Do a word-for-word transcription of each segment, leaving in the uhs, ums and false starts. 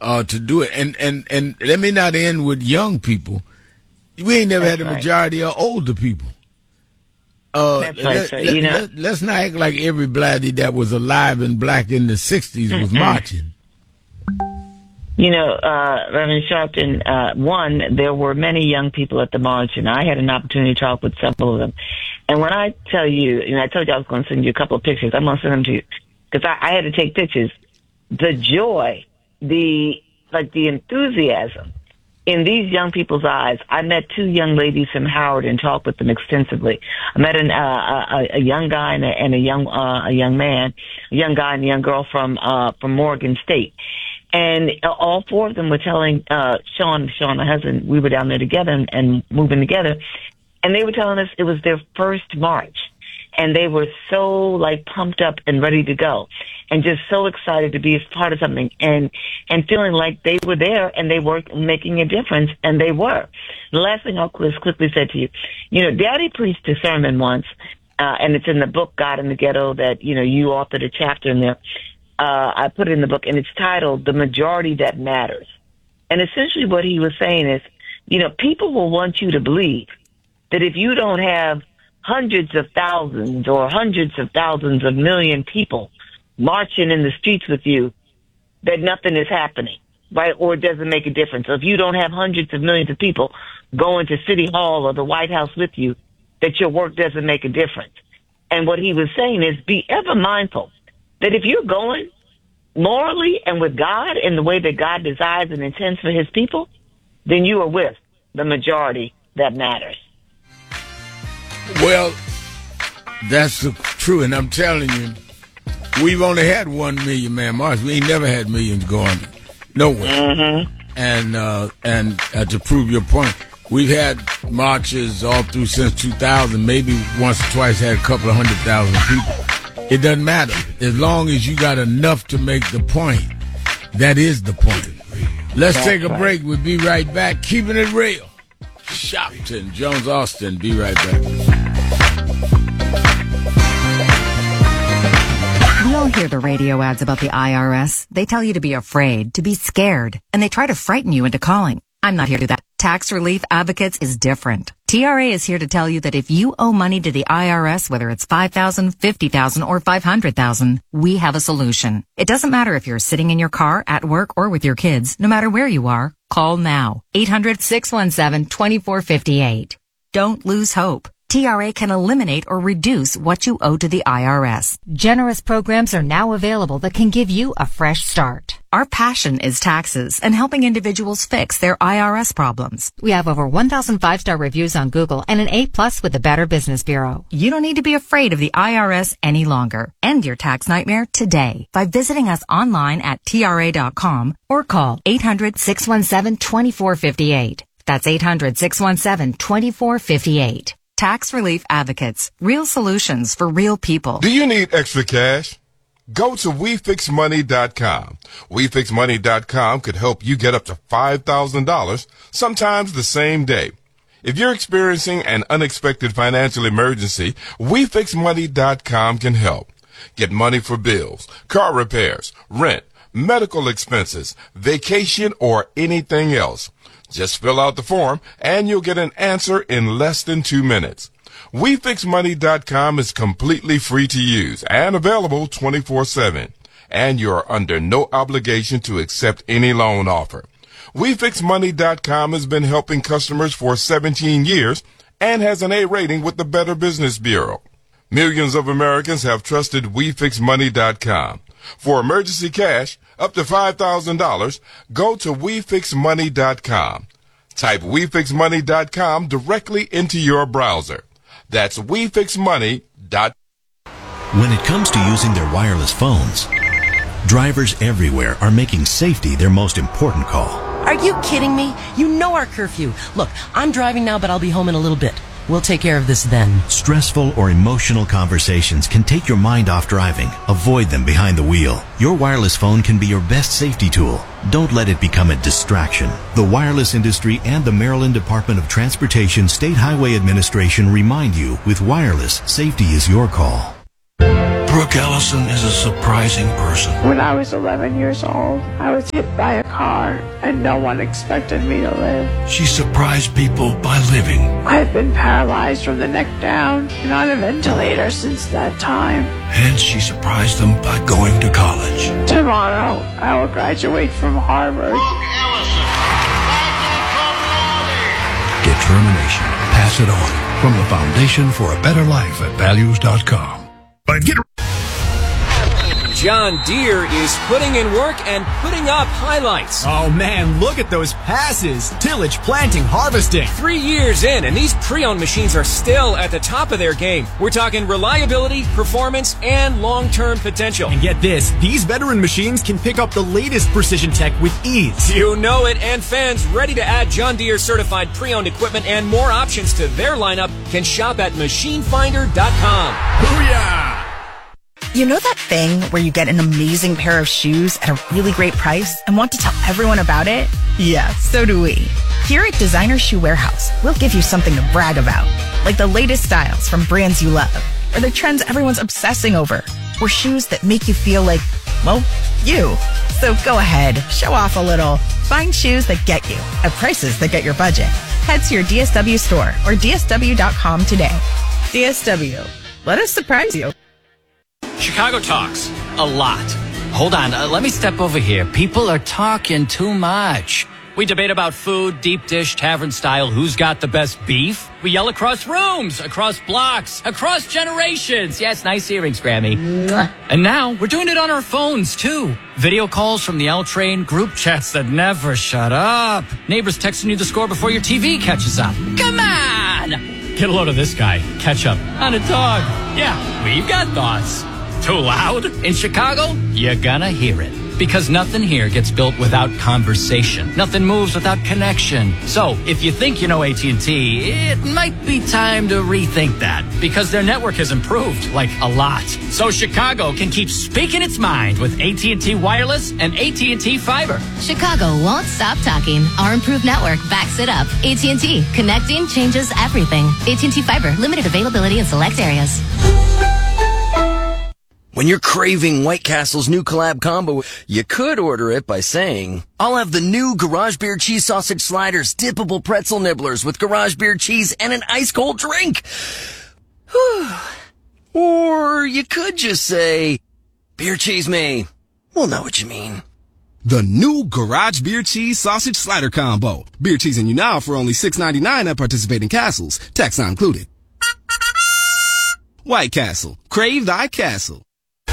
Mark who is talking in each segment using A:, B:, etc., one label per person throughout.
A: uh, to do it. And, and, and let me not end with young people. We ain't never
B: That's
A: had a
B: right.
A: majority of older people. Uh,
B: That's right,
A: let,
B: sir.
A: let,
B: You know-
A: let, let's not act like everybody that was alive and black in the sixties was marching.
B: You know, uh, Reverend Sharpton, uh, one, there were many young people at the march, and I had an opportunity to talk with several of them. And when I tell you, and I told you I was going to send you a couple of pictures, I'm going to send them to you, because I, I had to take pictures. The joy, the, like the enthusiasm in these young people's eyes. I met two young ladies from Howard and talked with them extensively. I met an, uh, a, a young guy and a, and a young, uh, a young man, a young guy and a young girl from, uh, from Morgan State. And all four of them were telling, uh, Sean, Sean, my husband, we were down there together and, and moving together. And they were telling us it was their first march. And they were so like pumped up and ready to go and just so excited to be a part of something and, and feeling like they were there and they were making a difference. And they were. The last thing I'll quickly say to you, you know, Daddy preached a sermon once, uh, and it's in the book, God in the Ghetto, that, you know, you authored a chapter in there. Uh, I put it in the book, and it's titled The Majority That Matters. And essentially what he was saying is, you know, people will want you to believe that if you don't have hundreds of thousands or hundreds of thousands of million people marching in the streets with you, that nothing is happening, right? Or it doesn't make a difference. So if you don't have hundreds of millions of people going to City Hall or the White House with you, that your work doesn't make a difference. And what he was saying is be ever mindful that if you're going morally and with God in the way that God desires and intends for his people, then you are with the majority that matters.
A: Well, that's the, true, and I'm telling you, we've only had one million man march. We ain't never had millions going nowhere.
B: Mm-hmm.
A: And uh, and uh, to prove your point, we've had marches all through since two thousand. Maybe once or twice had a couple of hundred thousand people. It doesn't matter. As long as you got enough to make the point, that is the point. Let's
B: That's
A: take a
B: right.
A: break. We'll be right back. Keeping it real. Shopton, Jones Austin. Be right back.
C: We all hear the radio ads about the I R S. They tell you to be afraid, to be scared, and they try to frighten you into calling. I'm not here to do that. Tax Relief Advocates is different. T R A is here to tell you that if you owe money to the I R S, whether it's five thousand dollars, fifty thousand dollars, or five hundred thousand dollars, we have a solution. It doesn't matter if you're sitting in your car, at work, or with your kids. No matter where you are, call now. eight hundred, six one seven, two four five eight. Don't lose hope. T R A can eliminate or reduce what you owe to the I R S. Generous programs are now available that can give you a fresh start. Our passion is taxes and helping individuals fix their I R S problems. We have over one thousand five-star reviews on Google and an A plus with the Better Business Bureau. You don't need to be afraid of the I R S any longer. End your tax nightmare today by visiting us online at T R A dot com or call eight hundred, six one seven, two four five eight. That's eight hundred, six one seven, two four five eight. Tax Relief Advocates. Real solutions for real people.
D: Do you need extra cash? Go to we fix money dot com. we fix money dot com could help you get up to five thousand dollars, sometimes the same day. If you're experiencing an unexpected financial emergency, we fix money dot com can help. Get money for bills, car repairs, rent, medical expenses, vacation, or anything else. Just fill out the form and you'll get an answer in less than two minutes. we fix money dot com is completely free to use and available twenty-four seven. And you're under no obligation to accept any loan offer. we fix money dot com has been helping customers for seventeen years and has an A rating with the Better Business Bureau. Millions of Americans have trusted we fix money dot com. For emergency cash, up to five thousand dollars, go to we fix money dot com. Type we fix money dot com directly into your browser. That's we fix money dot com.
E: When it comes to using their wireless phones, drivers everywhere are making safety their most important call.
F: Are you kidding me? You know our curfew. Look, I'm driving now, but I'll be home in a little bit. We'll take care of this then.
E: Stressful or emotional conversations can take your mind off driving. Avoid them behind the wheel. Your wireless phone can be your best safety tool. Don't let it become a distraction. The wireless industry and the Maryland Department of Transportation State Highway Administration remind you, with wireless, safety is your call.
G: Brooke Ellison is a surprising person.
H: When I was eleven years old, I was hit by a car and no one expected me to live.
G: She surprised people by living.
H: I've been paralyzed from the neck down and on a ventilator since that time.
G: And she surprised them by going to college.
H: Tomorrow, I will graduate from Harvard.
G: Determination. Pass it on. From the Foundation for a Better Life at values dot com. But get
I: John Deere is putting in work and putting up highlights.
J: Oh man, look at those passes. Tillage, planting, harvesting.
I: Three years in, and these pre-owned machines are still at the top of their game. We're talking reliability, performance, and long-term potential.
J: And get this, these veteran machines can pick up the latest precision tech with ease.
I: You know it, and fans ready to add John Deere certified pre-owned equipment and more options to their lineup can shop at machine finder dot com.
J: Booyah!
K: You know that thing where you get an amazing pair of shoes at a really great price and want to tell everyone about it? Yeah, so do we. Here at Designer Shoe Warehouse, we'll give you something to brag about, like the latest styles from brands you love, or the trends everyone's obsessing over, or shoes that make you feel like, well, you. So go ahead, show off a little. Find shoes that get you at prices that get your budget. Head to your D S W store or D S W dot com today. D S W, let us surprise you.
L: Chicago talks a lot. Hold on, uh, let me step over here. People are talking too much. We debate about food, deep dish, tavern style, who's got the best beef. We yell across rooms, across blocks, across generations. Yes, nice earrings, Grammy. Mwah. And now we're doing it on our phones, too. Video calls from the L Train, group chats that never shut up. Neighbors texting you the score before your T V catches up. Come on! Get a load of this guy. Catch up on a dog. Yeah, we've got thoughts. Too loud? In Chicago, you're gonna hear it. Because nothing here gets built without conversation. Nothing moves without connection. So, if you think you know A T and T, it might be time to rethink that. Because their network has improved, like a lot. So Chicago can keep speaking its mind with A T and T Wireless and A T and T Fiber.
M: Chicago won't stop talking. Our improved network backs it up. A T and T. Connecting changes everything. A T and T Fiber. Limited availability in select areas.
N: When you're craving White Castle's new collab combo, you could order it by saying, I'll have the new Garage Beer Cheese Sausage Sliders, dippable pretzel nibblers with Garage Beer cheese and an ice cold drink. Or you could just say, Beer Cheese me. We'll know what you mean.
O: The new Garage Beer Cheese Sausage Slider Combo. Beer cheesing you now for only six ninety-nine at participating Castles. Tax not included. White Castle. Crave thy castle.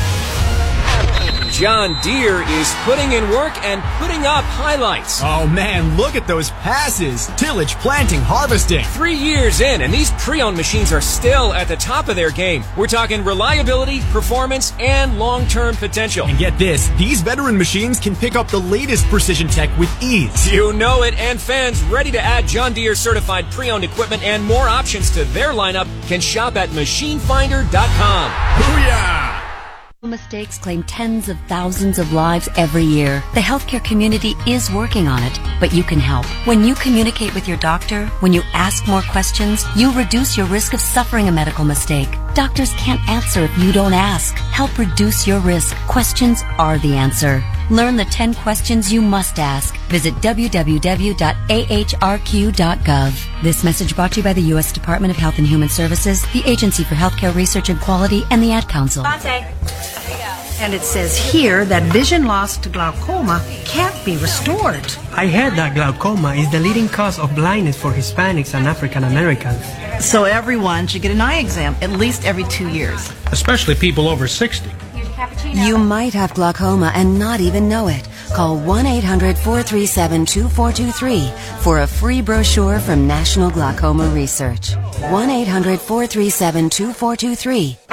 I: John Deere is putting in work and putting up highlights.
J: Oh man, look at those passes. Tillage, planting, harvesting.
I: Three years in, and these pre-owned machines are still at the top of their game. We're talking reliability, performance, and long-term potential.
J: And get this, these veteran machines can pick up the latest precision tech with ease.
I: You know it, and fans ready to add John Deere certified pre-owned equipment and more options to their lineup can shop at machine finder dot com.
J: Booyah!
P: Mistakes claim tens of thousands of lives every year. The healthcare community is working on it, but you can help. When you communicate with your doctor, when you ask more questions, you reduce your risk of suffering a medical mistake. Doctors can't answer if you don't ask. Help reduce your risk. Questions are the answer. Learn the ten questions you must ask. Visit w w w dot a h r q dot gov. This message brought to you by the U S Department of Health and Human Services, the Agency for Healthcare Research and Quality, and the Ad Council.
Q: And it says here that vision loss to glaucoma can't be restored.
R: I heard that glaucoma is the leading cause of blindness for Hispanics and African Americans.
Q: So everyone should get an eye exam at least every two years.
R: Especially people over sixty.
P: You might have glaucoma and not even know it. Call one eight hundred four three seven two four two three for a free brochure from National Glaucoma Research. one eight hundred four three seven two four two three.